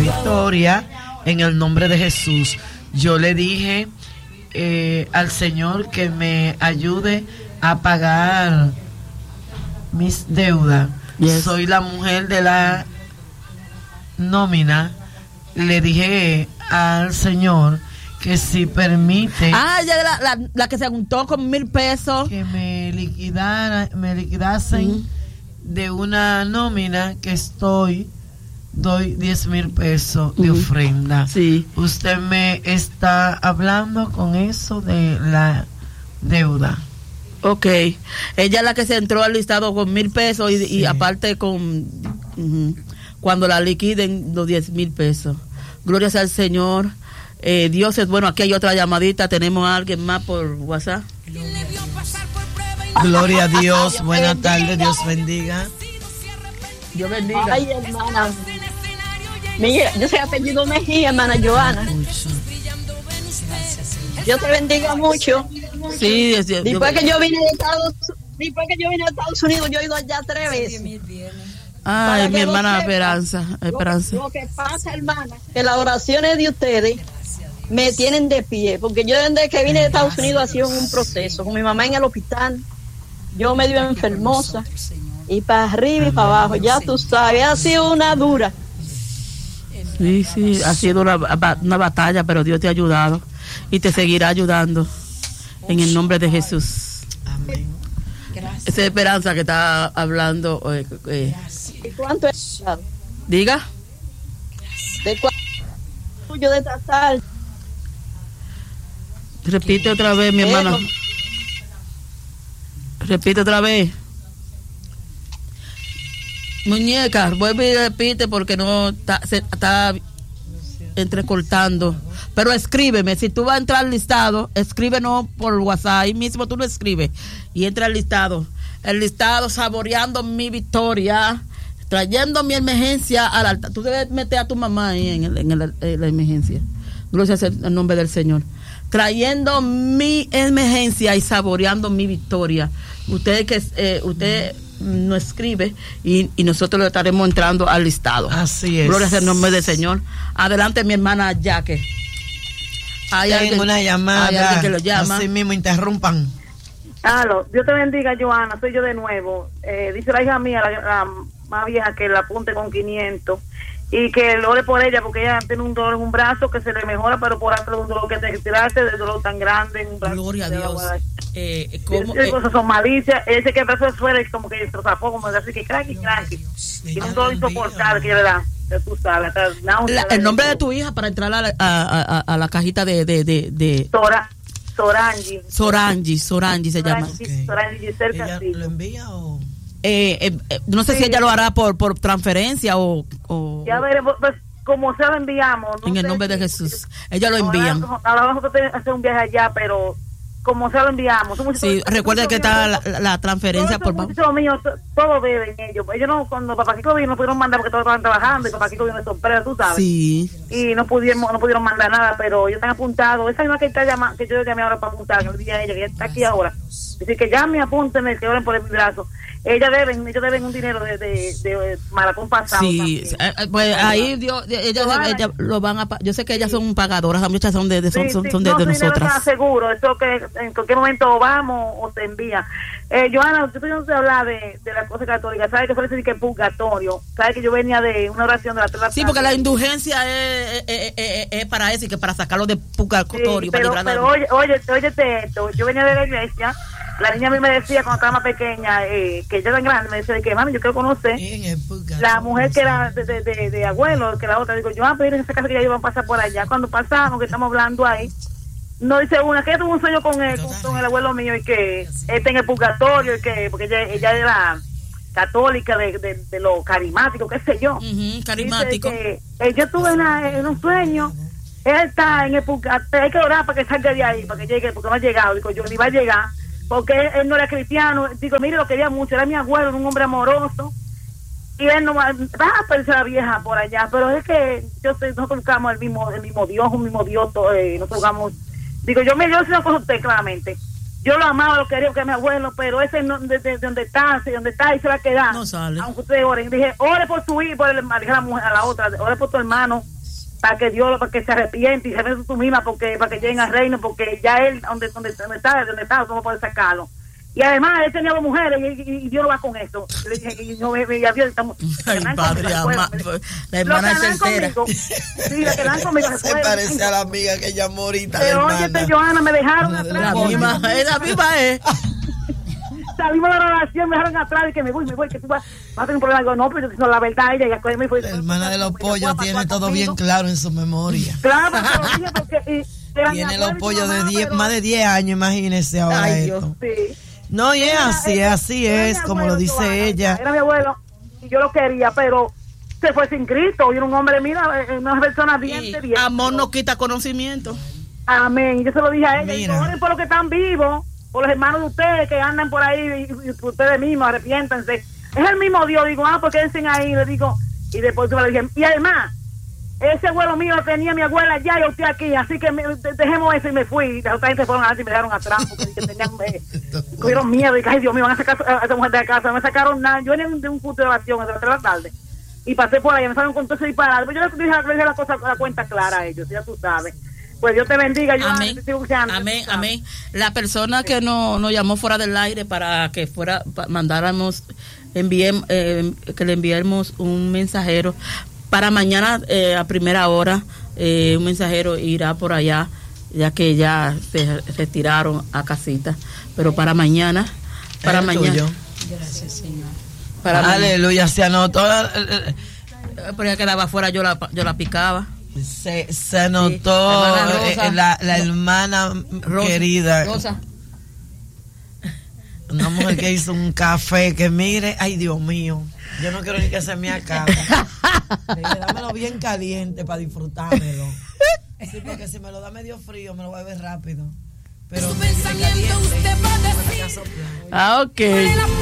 victoria en el nombre de Jesús. Yo le dije al Señor que me ayude a pagar mis deudas. Yes. Soy la mujer de la nómina. Le dije al Señor que si permite la que se juntó con 1,000 pesos que me liquidasen de una nómina que doy 10,000 pesos de ofrenda. Sí. Usted me está hablando con eso de la deuda. Ok, ella es la que se entró al listado con 1,000 pesos y aparte con cuando la liquiden los 10,000 pesos. Gloria sea al Señor. Dios es bueno. Aquí hay otra llamadita. Tenemos a alguien más por WhatsApp. Gloria a Dios. Buenas tardes. Dios bendiga. Dios bendiga. Ay, hermana. Mira, yo soy apellido Mejía, hermana Joana. Dios te bendiga mucho. Sí, después que yo vine de Estados Unidos, yo he ido allá 3 veces. Ay, mi hermana Esperanza. Lo que pasa, hermana, que las oraciones de ustedes me tienen de pie, porque yo desde que vine de Estados Unidos ha sido un proceso, con mi mamá en el hospital, yo medio enfermosa, y para arriba y para abajo, ya tú sabes, ha sido una dura. Sí, ha sido una batalla, pero Dios te ha ayudado y te seguirá ayudando en el nombre de Jesús. Amén. Gracias. Esa es Esperanza que está hablando. ¿Y cuánto es? Diga. ¿De cuánto tuyo de tratar? Repite otra vez, mi hermana. Repite otra vez. Muñeca, vuelve y repite porque no está entrecortando. Pero escríbeme, si tú vas a entrar al listado, escríbenos por WhatsApp, ahí mismo tú lo escribes y entra al listado. El listado saboreando mi victoria, trayendo mi emergencia al altar. Tú debes meter a tu mamá ahí en la emergencia. Gloria al nombre del Señor. Trayendo mi emergencia y saboreando mi victoria. Usted nos escribe y nosotros le estaremos entrando al listado. Así es. Gloria al nombre del Señor. Adelante, mi hermana Jaque. Hay una llamada. Hay alguien que lo llama. Así mismo interrumpan. Aló, Dios te bendiga, Joana, soy yo de nuevo. Dice la hija mía, la más vieja, que la apunte con 500 y que lo ore por ella porque ella tiene un dolor en un brazo que se le mejora, pero por hacer un dolor que te tirarse de dolor tan grande en un brazo. Gloria a Dios. ¿Cómo? Esas son malicias. Él dice que el brazo de fuera es como que se tapó, como así que cracky. Tiene un dolor insoportable que le da. Tú sabes, el nombre de tu hija para entrar a la cajita de Sorangi se llama. Sorangi cerca. ¿Ella lo envía o...? No sé si ella lo hará por transferencia o ya veremos, pues, como se lo enviamos. En el nombre de Jesús. Ella lo envían. Ahora vamos a hacer un viaje allá, pero como se lo enviamos. Sí, recuerda que está la transferencia por muchos míos, todos deben ellos. Ellos no, cuando Papá Kiko vino, no pudieron mandar porque todos estaban trabajando y Papá Kiko vino de sorpresa, tú sabes. Sí. Y no pudieron mandar nada, pero ellos están apuntados. Esa misma que yo llamé ahora para apuntar, que le dije a ella, que ella está aquí ahora. Dice que llame, apúntenme, que oren por mi brazo. Ellos deben un dinero de maratón pasado. Sí, pues ahí ellas lo van a. Yo sé que ellas son pagadoras, muchas son de nosotras. No, seguro, eso que en cualquier momento vamos o te envía. Joana, yo te hablaba de la cosa católica, ¿sabes que suele decir que es purgatorio? ¿Sabes que yo venía de una oración de la tercera? Sí, porque la indulgencia es para eso y que para sacarlo de purgatorio. Sí, pero óyete esto, yo venía de la iglesia. La niña a mí me decía cuando estaba más pequeña, que ella era grande, me decía de que mami, yo quiero conocer la mujer que era de abuelo, que la otra. Digo, yo pero en esa casa que ya iban a pasar por allá. Cuando pasamos, que estamos hablando ahí, nos dice una que tuvo un sueño con el abuelo mío y que está en el purgatorio, y que porque ella era católica de lo carismático, qué sé yo. Carismático. Dice que, yo tuve en un sueño, él está en el purgatorio, hay que orar para que salga de ahí, para que llegue, porque no ha llegado. Digo, yo ni va a llegar. Porque él no era cristiano. Digo, mire, lo quería mucho, era mi abuelo, era un hombre amoroso, y él no va a pensar la vieja por allá, pero es que nosotros buscamos el mismo Dios, un mismo Dios, nosotros buscamos. Digo, yo sí lo conozco usted claramente, yo lo amaba, lo quería, que es mi abuelo, pero ese no, de donde está y se va a quedar, no sale. aunque ustedes oren. Dije, ore por tu hijo, dije a la mujer, a la otra, ore por tu hermano, para que Dios, para que se arrepiente y se ve tú misma, porque para que lleguen al reino, porque ya él, donde está, no puede sacarlo. Y además, él tenía dos mujeres y Dios lo va con esto. Le dije, y no, ya Dios, estamos... Ay, padre, la hermana es entera. Sí, la que dan conmigo se parece a la amiga que llamó ahorita. Pero oye, Johanna, me dejaron atrás. La misma es. Salimos de la relación, me dejaron atrás y que me voy, que tú vas a tener un problema. Digo, no, pero no, la verdad, ella me fue. La hermana de los pollos tiene todo bien claro en su memoria. Claro, porque tiene los pollos de más de 10 años, imagínese ahora. Ay, esto. Sí. No, y es así es, como lo dice ella. Era mi abuelo y yo lo quería, pero se fue sin Cristo. Y era un hombre, mira, una persona bien. Amor no quita conocimiento. Amén. Y yo se lo dije a ella. Mira. Digo, oren por los que están vivos, por los hermanos de ustedes que andan por ahí, y ustedes mismos, arrepiéntanse. Es el mismo Dios. Digo, porque dicen ahí, le digo, y después yo le dije, y además, ese abuelo mío lo tenía mi abuela allá y yo estoy aquí, así que dejemos eso y me fui. Y la otra gente fueron adelante y me dejaron atrás porque tenían, cogieron miedo y ay Dios mío, van a sacar a esa mujer de casa. No me sacaron nada. Yo venía de un culto de oración a las 3 de la tarde y pasé por ahí, me salieron con todo ese disparate. Pero yo le dije la cosa, la cuenta clara a ellos, ya tú sabes. Pues Dios te bendiga. Amén. Amén. La persona que nos llamó fuera del aire para que mandáramos, que le enviemos un mensajero. Para mañana a primera hora un mensajero irá por allá, ya que ya se retiraron a casita. Pero para mañana, Tuyo. Gracias, Señor. Aleluya, se anotó. Pero ya quedaba afuera, yo la picaba. Se notó la hermana Rosa, querida. Rosa. Una mujer que hizo un café que mire, ay Dios mío, yo no quiero ni que se me acabe. Dámelo bien caliente para disfrutármelo. Sí, porque si me lo da medio frío me lo voy a beber rápido. Pero su pensamiento usted va a decir. Ok.